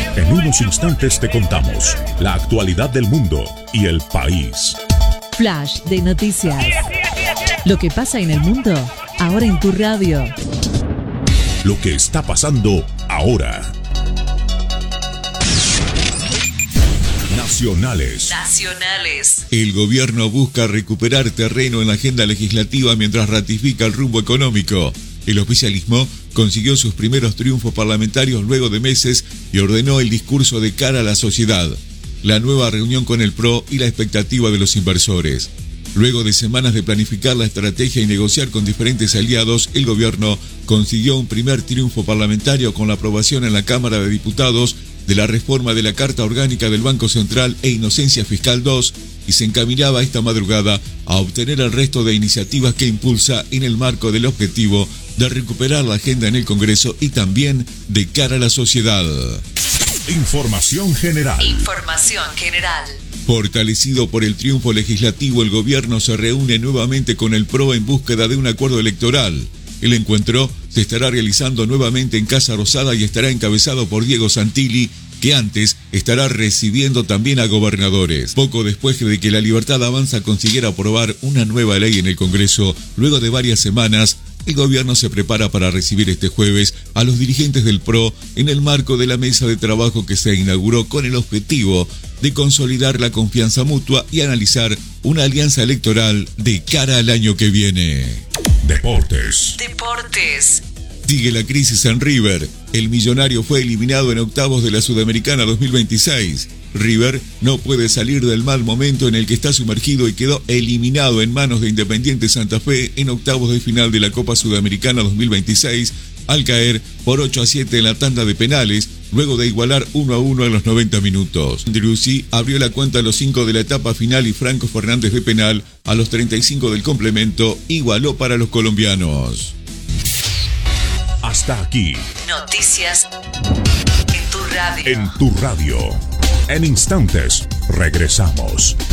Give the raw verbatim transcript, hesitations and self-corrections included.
En unos instantes te contamos la actualidad del mundo y el país. Flash de noticias. Lo que pasa en el mundo, ahora en tu radio. Lo que está pasando ahora. Nacionales. Nacionales. El gobierno busca recuperar terreno en la agenda legislativa mientras ratifica el rumbo económico. El oficialismo consiguió sus primeros triunfos parlamentarios luego de meses y ordenó el discurso de cara a la sociedad, la nueva reunión con el P R O y la expectativa de los inversores. Luego de semanas de planificar la estrategia y negociar con diferentes aliados, el gobierno consiguió un primer triunfo parlamentario con la aprobación en la Cámara de Diputados de la reforma de la Carta Orgánica del Banco Central e Inocencia Fiscal dos, y se encaminaba esta madrugada a obtener el resto de iniciativas que impulsa en el marco del objetivo de recuperar la agenda en el Congreso y también de cara a la sociedad. Información general. Información general. Fortalecido por el triunfo legislativo, el gobierno se reúne nuevamente con el P R O en búsqueda de un acuerdo electoral. El encuentro se estará realizando nuevamente en Casa Rosada y estará encabezado por Diego Santilli, que antes estará recibiendo también a gobernadores. Poco después de que La Libertad Avanza consiguiera aprobar una nueva ley en el Congreso, luego de varias semanas, el gobierno se prepara para recibir este jueves a los dirigentes del P R O en el marco de la mesa de trabajo que se inauguró con el objetivo de consolidar la confianza mutua y analizar una alianza electoral de cara al año que viene. Deportes. Deportes. Sigue la crisis en River. El millonario fue eliminado en octavos de la Sudamericana dos mil veintiséis. River no puede salir del mal momento en el que está sumergido y quedó eliminado en manos de Independiente Santa Fe en octavos de final de la Copa Sudamericana dos mil veintiséis al caer por ocho a siete en la tanda de penales, luego de igualar uno a uno en los noventa minutos. Driussi abrió la cuenta a los cinco de la etapa final y Franco Fernández de penal a los treinta y cinco del complemento igualó para los colombianos. Hasta aquí. Noticias en tu radio. En tu radio. En instantes regresamos.